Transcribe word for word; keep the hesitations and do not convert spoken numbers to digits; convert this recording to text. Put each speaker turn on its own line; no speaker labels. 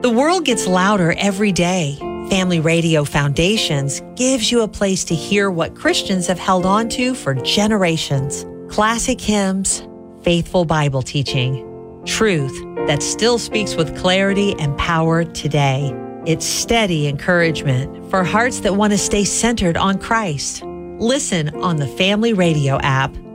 The world gets louder every day. Family Radio Foundations gives you a place to hear what Christians have held on to for generations. Classic hymns, faithful Bible teaching, truth that still speaks with clarity and power today. It's steady encouragement for hearts that want to stay centered on Christ. Listen on the Family Radio app,